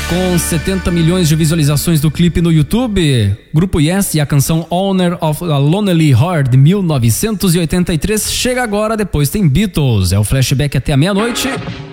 Com 70 milhões de visualizações do clipe no YouTube, Grupo Yes e a canção Owner of a Lonely Heart de 1983 chega agora, depois tem Beatles. É o flashback até a meia-noite.